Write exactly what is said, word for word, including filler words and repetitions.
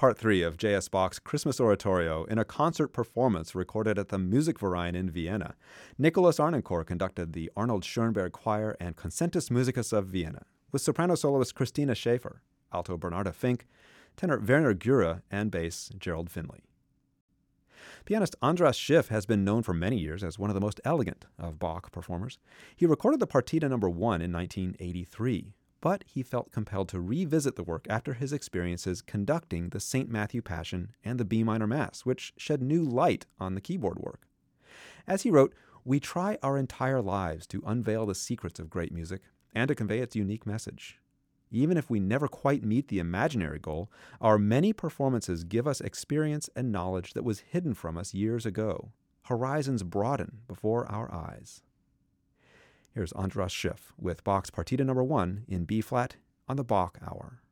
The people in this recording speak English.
part three of J S. Bach's Christmas Oratorio in a concert performance recorded at the Musikverein in Vienna. Nicholas Arnoncourt conducted the Arnold Schoenberg Choir and Concentus Musicus of Vienna, with soprano soloist Christina Schaefer, alto Bernarda Fink, tenor Werner Gura, and bass Gerald Finley. Pianist Andras Schiff has been known for many years as one of the most elegant of Bach performers. He recorded the Partita number one in nineteen eighty-three, but he felt compelled to revisit the work after his experiences conducting the Saint Matthew Passion and the B minor Mass, which shed new light on the keyboard work. As he wrote, "We try our entire lives to unveil the secrets of great music and to convey its unique message. Even if we never quite meet the imaginary goal, our many performances give us experience and knowledge that was hidden from us years ago. Horizons broaden before our eyes." Here's Andras Schiff with Bach's Partita number one in B-flat on the Bach Hour.